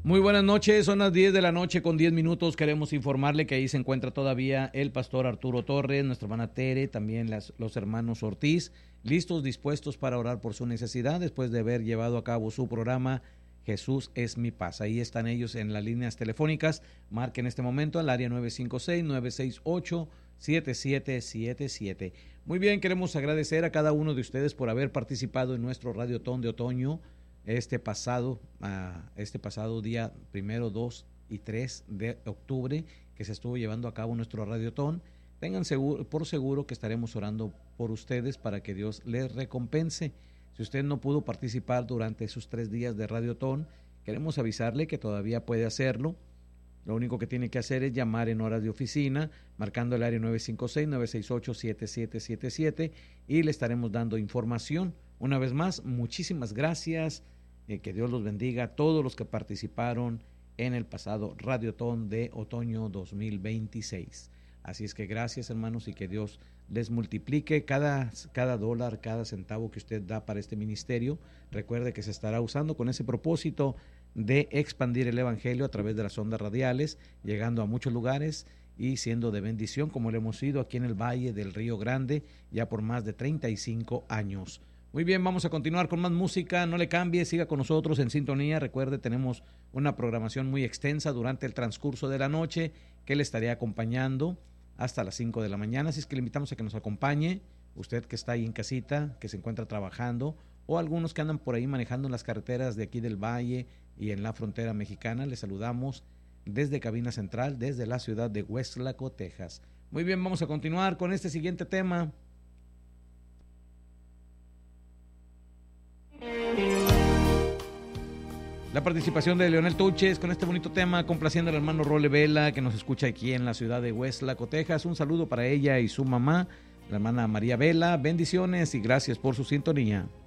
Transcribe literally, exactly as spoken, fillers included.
Muy buenas noches, son las diez de la noche con diez minutos. Queremos informarle que ahí se encuentra todavía el pastor Arturo Torres, nuestra hermana Tere, también las, los hermanos Ortiz, listos, dispuestos para orar por su necesidad después de haber llevado a cabo su programa Jesús es mi paz. Ahí están ellos en las líneas telefónicas. Marque en este momento al área nueve cinco seis, nueve seis ocho, siete siete siete siete. Muy bien, queremos agradecer a cada uno de ustedes por haber participado en nuestro Radiotón de Otoño este pasado, uh, este pasado día primero, dos y tres de octubre, que se estuvo llevando a cabo nuestro Radiotón. Tengan seguro, por seguro que estaremos orando por ustedes para que Dios les recompense. Si usted no pudo participar durante esos tres días de Radiotón, queremos avisarle que todavía puede hacerlo. Lo único que tiene que hacer es llamar en horas de oficina, marcando el área nueve cinco seis, nueve seis ocho, siete siete siete siete y le estaremos dando información. Una vez más, muchísimas gracias. Eh, que Dios los bendiga a todos los que participaron en el pasado Radiotón de Otoño dos mil veintiséis. Así es que gracias, hermanos, y que Dios les multiplique cada, cada dólar, cada centavo que usted da para este ministerio. Recuerde que se estará usando con ese propósito de expandir el evangelio a través de las ondas radiales, llegando a muchos lugares y siendo de bendición, como lo hemos sido aquí en el Valle del Río Grande ya por más de treinta y cinco años. Muy bien, vamos a continuar con más música, no le cambie, siga con nosotros en sintonía. Recuerde, tenemos una programación muy extensa durante el transcurso de la noche que le estaré acompañando hasta las cinco de la mañana, así es que le invitamos a que nos acompañe, usted que está ahí en casita, que se encuentra trabajando, o algunos que andan por ahí manejando en las carreteras de aquí del Valle y en la frontera mexicana. Les saludamos desde Cabina Central, desde la ciudad de Westlaco, Texas. Muy bien, vamos a continuar con este siguiente tema. La participación de Leonel Touches con este bonito tema, complaciendo al hermano Role Vela, que nos escucha aquí en la ciudad de Westlaco, Texas. Un saludo para ella y su mamá, la hermana María Vela. Bendiciones y gracias por su sintonía.